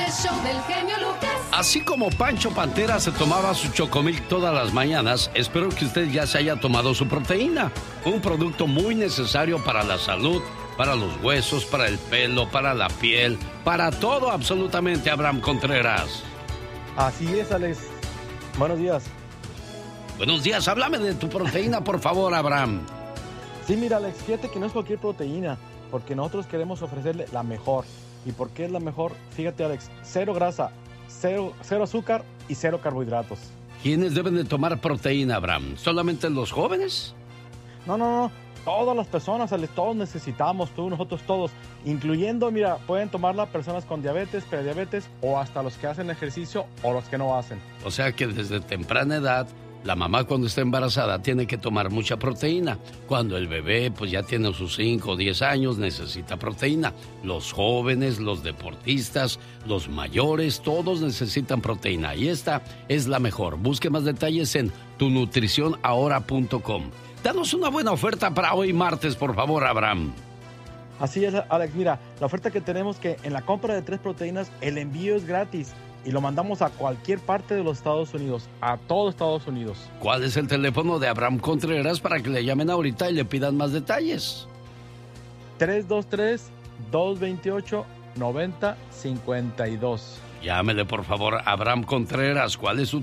El show del genio Lucas. Así como Pancho Pantera se tomaba su Chocomilk todas las mañanas, espero que usted ya se haya tomado su proteína. Un producto muy necesario para la salud, para los huesos, para el pelo, para la piel, para todo absolutamente, Abraham Contreras. Así es, Alex. Buenos días. Buenos días, háblame de tu proteína, por favor, Abraham. Sí, mira, Alex, fíjate que no es cualquier proteína, porque nosotros queremos ofrecerle la mejor. ¿Y por qué es la mejor? Fíjate, Alex, cero grasa, cero azúcar y cero carbohidratos. ¿Quiénes deben de tomar proteína, Abraham? ¿Solamente los jóvenes? No. Todas las personas, Alex, todos necesitamos, nosotros todos, incluyendo, mira, pueden tomarla personas con diabetes, prediabetes o hasta los que hacen ejercicio o los que no hacen. O sea que desde temprana edad, la mamá cuando está embarazada tiene que tomar mucha proteína. Cuando el bebé pues ya tiene sus 5 o 10 años, necesita proteína. Los jóvenes, los deportistas, los mayores, todos necesitan proteína. Y esta es la mejor. Busque más detalles en tunutricionahora.com. Danos una buena oferta para hoy martes, por favor, Abraham. Así es, Alex, mira, la oferta que tenemos que en la compra de 3 proteínas, el envío es gratis y lo mandamos a cualquier parte de los Estados Unidos, a todo Estados Unidos. ¿Cuál es el teléfono de Abraham Contreras para que le llamen ahorita y le pidan más detalles? 323-228-9052. Llámele, por favor, a Abraham Contreras. ¿Cuál es su